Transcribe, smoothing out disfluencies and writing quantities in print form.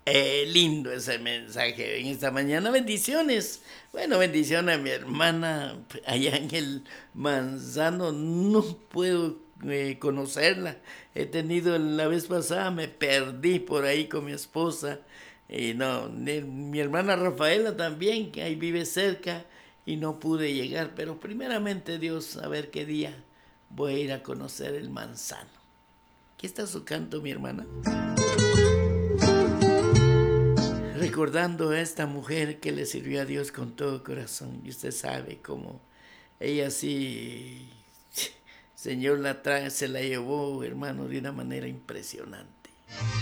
Lindo ese mensaje en esta mañana. Bendiciones. Bueno, bendiciones a mi hermana allá en el Manzano. No puedo conocerla. He tenido la vez pasada, me perdí por ahí con mi esposa. Y no, mi hermana Rafaela también, que ahí vive cerca y no pude llegar. Pero primeramente Dios, a ver qué día voy a ir a conocer el Manzano. ¿Qué está su canto, mi hermana? Recordando a esta mujer que le sirvió a Dios con todo corazón. Y usted sabe cómo ella sí, Señor se la llevó, hermano, de una manera impresionante.